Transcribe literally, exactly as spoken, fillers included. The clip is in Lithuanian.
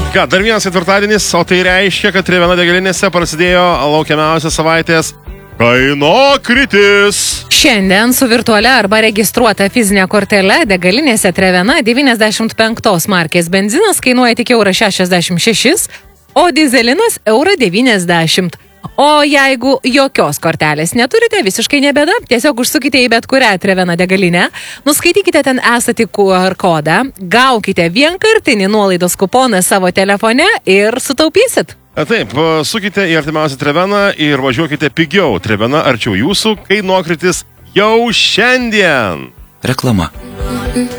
Ką, dar vienas ketvirtadienis, o tai reiškia, kad Trevena degalinėse prasidėjo laukiamiausias savaitės kainokritis. Šiandien su virtualia arba registruota fizinė kortelė degalinėse Trevena devyniasdešimt penktos markės benzinas kainuoja tik eurą šešiasdešimt šešis, o dyzelinas eurą devyniasdešimt. O jeigu jokios kortelės neturite, visiškai nebėda, tiesiog užsukite į bet kurią Trevena degalinę, nuskaitykite ten esantį Q R kodą, gaukite vienkartinį nuolaidos kuponą savo telefone ir sutaupysit. Taip, sukite į artimiausią Treveną ir važiuokite pigiau. Trevena arčiau jūsų, kainokritis jau šiandien. Reklama.